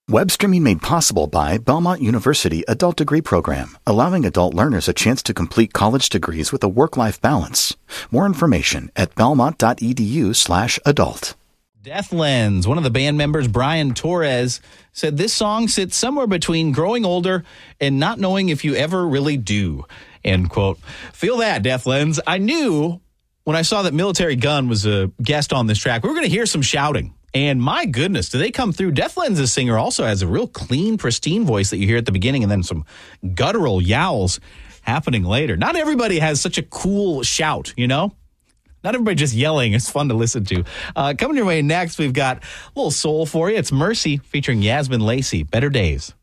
Web streaming made possible by Belmont University Adult Degree Program, allowing adult learners a chance to complete college degrees with a work-life balance. More information at belmont.edu/adult. Deathlands, one of the band members, Brian Torres, said this song sits somewhere between growing older and not knowing if you ever really do. End quote. Feel that, Deathlands. I knew when I saw that Military Gun was a guest on this track, we were going to hear some shouting. And my goodness, do they come through? Deathlands' singer also has a real clean, pristine voice that you hear at the beginning and then some guttural yowls happening later. Not everybody has such a cool shout, you know? Not everybody just yelling. It's fun to listen to. Coming your way next, we've got a little soul for you. It's Mercy featuring Yasmin Lacey. Better Days.